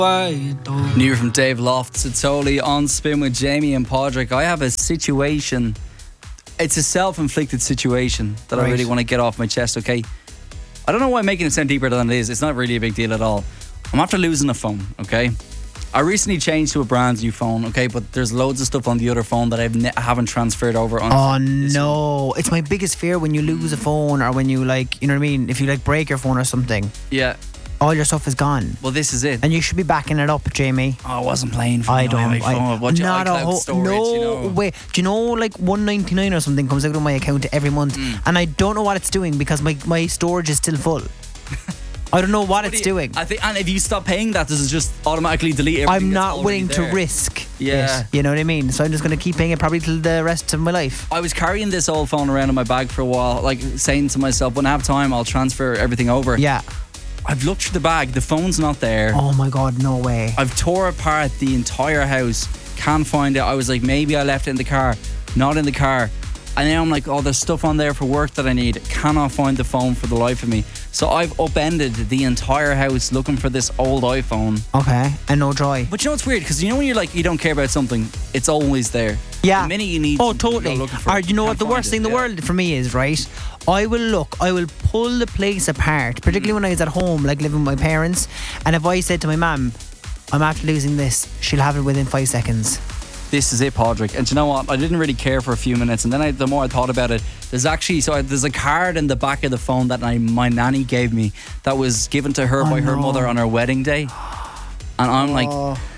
New from Dave Lofts. It's totally on Spin with Jamie and Padraig. I have a situation. It's a self-inflicted situation that I really want to get off my chest, okay? I don't know why I'm making it sound deeper than it is. It's not really a big deal at all. I'm after losing a phone, okay? I recently changed to a brand new phone, okay? But there's loads of stuff on the other phone that I haven't transferred over on. Oh no, it's my biggest fear when you lose a phone, or when you, like, you know what I mean, if you like break your phone or something. Yeah. All your stuff is gone. Well, this is it. And you should be backing it up, Jamie. Oh, I wasn't playing for I don't. Not a whole storage, no you know? way. Do you know, like $1.99 or something comes out of my account every month, and I don't know what it's doing because my storage is still full. I don't know what it's doing. I think, and if you stop paying that, does it just automatically delete everything? I'm not that's willing there? to risk Yeah. it. You know what I mean? So I'm just going to keep paying it probably till the rest of my life. I was carrying this old phone around in my bag for a while, like saying to myself, when I have time, I'll transfer everything over. Yeah. I've looked through the bag, the phone's not there. Oh my God, no way. I've tore apart the entire house, can't find it. I was like, maybe I left it in the car, not in the car. And now I'm like, oh, there's stuff on there for work that I need. Cannot find the phone for the life of me. So I've upended the entire house looking for this old iPhone. Okay, and no joy. But you know what's weird? Because you know when you're like, you don't care about something, it's always there. Yeah. The minute you need Oh, something, you go totally. looking for Or it, you know can't what the find worst it. thing in the Yeah. world for me is, right? I will pull the place apart, particularly when I was at home, like living with my parents. And if I said to my mum, I'm after losing this, she'll have it within 5 seconds. This is it, Padraig. And do you know what? I didn't really care for a few minutes, and then the more I thought about it, there's a card in the back of the phone that my nanny gave me that was given to her by her mother on her wedding day. And I'm like,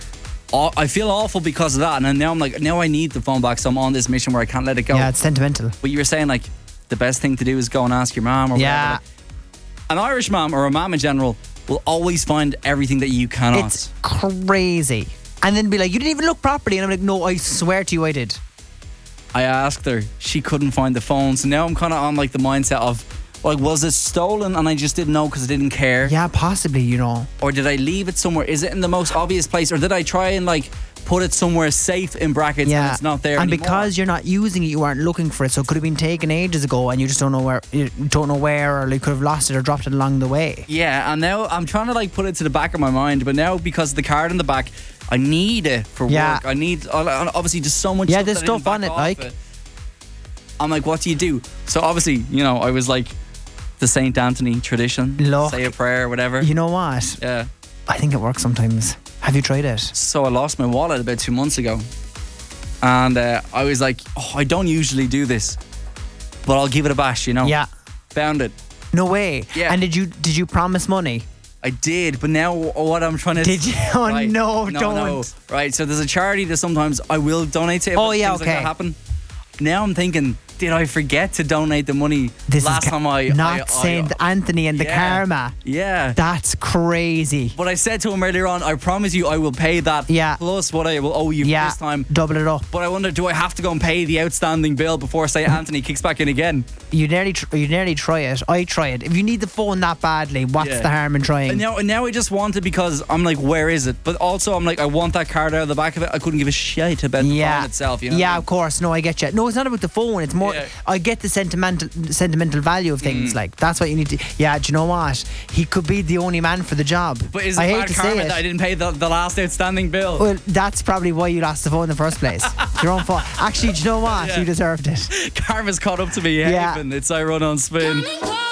I feel awful because of that. And then now I'm like, now I need the phone back, so I'm on this mission where I can't let it go. Yeah, it's sentimental. But you were saying, like, the best thing to do is go and ask your mom or Yeah. whatever. An Irish mom or a mom in general will always find everything that you cannot. It's crazy. And then be like, you didn't even look properly. And I'm like, no, I swear to you I did. I asked her, she couldn't find the phone. So now I'm kind of on like the mindset of, like, was it stolen and I just didn't know because I didn't care? Yeah, possibly, you know. Or did I leave it somewhere? Is it in the most obvious place? Or did I try and like put it somewhere safe in brackets and it's not there and anymore? because you're not using it, you aren't looking for it, so it could have been taken ages ago and you just don't know where, or you could have lost it or dropped it along the way. Yeah, and now I'm trying to like put it to the back of my mind, but now because of the card in the back, I need it for work. I need, obviously, just so much stuff there's that I didn't stuff on back it, off like. it. I'm like, what do you do? So obviously, you know, I was like, the St. Anthony tradition, Look, say a prayer or whatever. You know what? Yeah. I think it works sometimes. Have you tried it? So I lost my wallet about 2 months ago, and I was like, oh, I don't usually do this, but I'll give it a bash, you know. Yeah. Found it. No way. Yeah. And did you promise money? I did, but now what I'm trying to... Did you? Oh, right, no, no, don't. Right, so there's a charity that sometimes I will donate to. Oh, yeah, things okay. like that happen. Now I'm thinking, did I forget to donate the money This last is time I... Not St. Anthony and the karma. Yeah. That's crazy. But I said to him earlier on, I promise you I will pay that plus what I will owe you for this time. Double it up. But I wonder, do I have to go and pay the outstanding bill before St. Anthony kicks back in again? You nearly try it. I try it. If you need the phone that badly, what's the harm in trying? And now I just want it because I'm like, where is it? But also I'm like, I want that card out of the back of it. I couldn't give a shit about the phone itself, you know? Yeah, of course. No, I get you. No, it's not about the phone. It's more, I get the sentimental value of things. Like, that's what you need to... Yeah, do you know what? He could be the only man for the job. But is it I hate bad to karma say it. that I didn't pay the last outstanding bill? Well, that's probably why you lost the phone in the first place. Your own fault. Actually, do you know what? You deserved it. Karma's caught up to me. Yeah. Haven. It's I Run on Spin.